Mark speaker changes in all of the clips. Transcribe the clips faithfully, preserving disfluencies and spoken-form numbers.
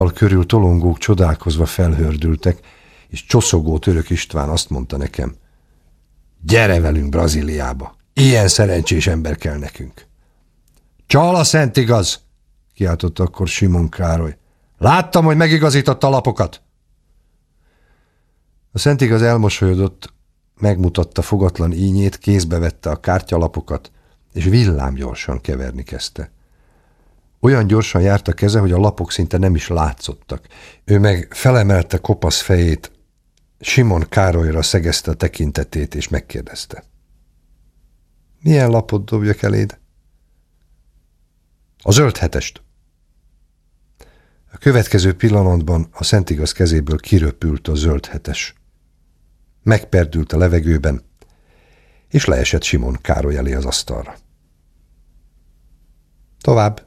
Speaker 1: körül tolongók csodálkozva felhördültek, és csoszogó Török István azt mondta nekem: gyere velünk Brazíliába, ilyen szerencsés ember kell nekünk. Csal a szent igaz, kiáltott akkor Simon Károly. Láttam, hogy megigazította a lapokat. A szent igaz elmosolyodott, megmutatta fogatlan ínyét, kézbe vette a kártyalapokat, és villámgyorsan keverni kezdte. Olyan gyorsan járt a keze, hogy a lapok szinte nem is látszottak. Ő meg felemelte kopasz fejét, Simon Károlyra szegezte a tekintetét, és megkérdezte: milyen lapot dobjak eléd? A zöld hetest. A következő pillanatban a szent igaz kezéből kiröpült a zöld hetes. Megperdült a levegőben, és leesett Simon Károly elé az asztalra. Tovább.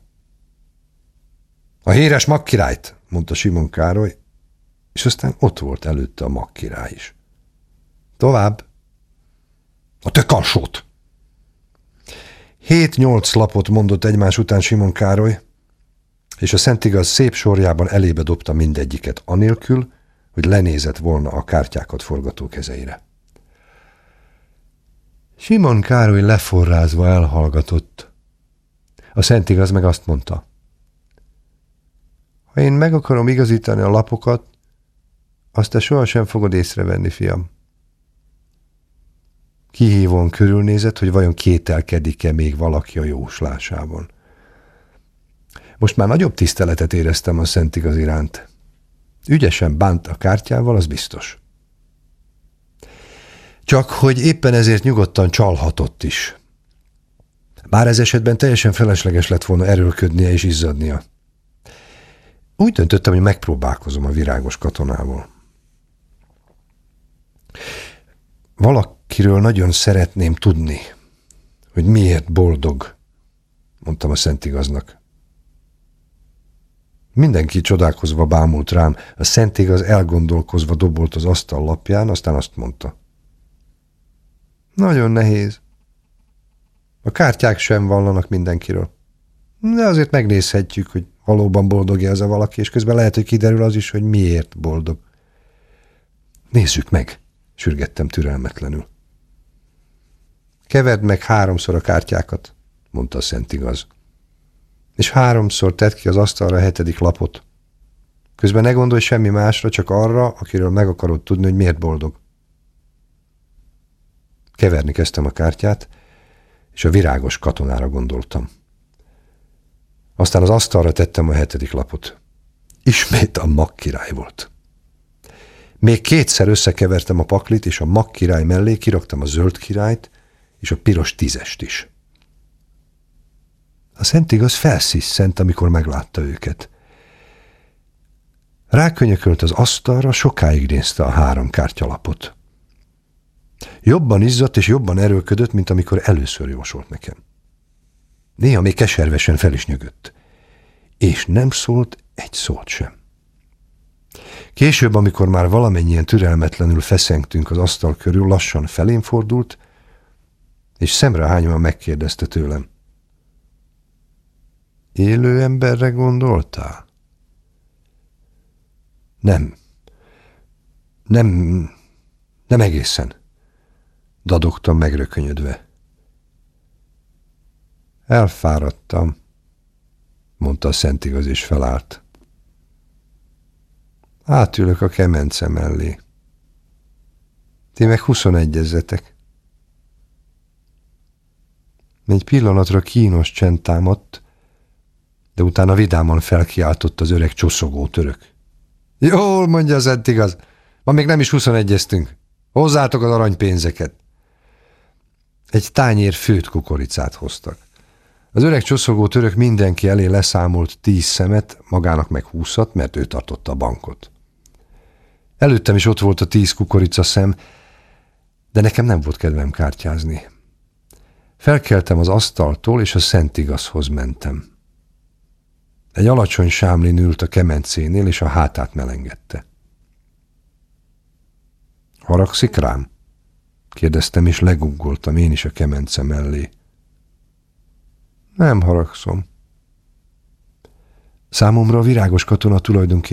Speaker 1: A híres magkirályt, mondta Simon Károly, és aztán ott volt előtte a magkirály is. Tovább. A tökalsót. Hét-nyolc lapot mondott egymás után Simon Károly, és a szent igaz szép sorjában elébe dobta mindegyiket, anélkül, hogy lenézett volna a kártyákat forgató kezeire. Simon Károly leforrázva elhallgatott. A szent igaz meg azt mondta: ha én meg akarom igazítani a lapokat, azt te sohasem fogod észrevenni, fiam. Kihívóan körülnézett, hogy vajon kételkedik-e még valaki a jóslásában. Most már nagyobb tiszteletet éreztem a szent igaz iránt. Ügyesen bánt a kártyával, az biztos. Csak hogy éppen ezért nyugodtan csalhatott is. Bár ez esetben teljesen felesleges lett volna erőlködnie és izzadnia. Úgy döntöttem, hogy megpróbálkozom a virágos katonával. Valakiről nagyon szeretném tudni, hogy miért boldog, mondtam a szent igaznak. Mindenki csodálkozva bámult rám, a szent igaz elgondolkozva dobolt az asztal lapján, aztán azt mondta: nagyon nehéz. A kártyák sem vallanak mindenkiről. De azért megnézhetjük, hogy valóban boldog-e ez a valaki, és közben lehet, hogy kiderül az is, hogy miért boldog. Nézzük meg, sürgettem türelmetlenül. Keverd meg háromszor a kártyákat, mondta a szent igaz. És háromszor tedd ki az asztalra a hetedik lapot. Közben ne gondolj semmi másra, csak arra, akiről meg akarod tudni, hogy miért boldog. Keverni kezdtem a kártyát, és a virágos katonára gondoltam. Aztán az asztalra tettem a hetedik lapot. Ismét a magkirály volt. Még kétszer összekevertem a paklit, és a magkirály mellé kiraktam a zöld királyt, és a piros tízest is. A szent igaz felsziszent, amikor meglátta őket. Rákönyökölt az asztalra, sokáig nézte a három kártyalapot. Jobban izzadt és jobban erőlködött, mint amikor először jósolt nekem. Néha még keservesen fel is nyögött. És nem szólt egy szót sem. Később, amikor már valamennyien türelmetlenül feszengtünk az asztal körül, lassan felém fordult, és szemrehányóan megkérdezte tőlem: élő emberre gondoltál? Nem. Nem, nem egészen. Dadogtam megrökönyödve. Elfáradtam, mondta a szent igaz, és felállt. Átülök a kemence mellé. Ti meg huszonegyezzetek. Egy pillanatra kínos csend támadt, de utána vidáman felkiáltott az öreg csoszogó török. Jól mondja a szent igaz, ma még nem is huszonegyeztünk. Hozzátok az aranypénzeket. Egy tányér főtt kukoricát hoztak. Az öreg csoszogó török mindenki elé leszámolt tíz szemet, magának meg húszat, mert ő tartotta a bankot. Előttem is ott volt a tíz kukoricaszem, de nekem nem volt kedvem kártyázni. Felkeltem az asztaltól, és a szent igazhoz mentem. Egy alacsony sámlin ült a kemencénél, és a hátát melengedte. Haragszik rám? Kérdeztem, és leguggoltam én is a kemence mellé. Nem haragszom. Számomra a virágos katona tulajdonképpen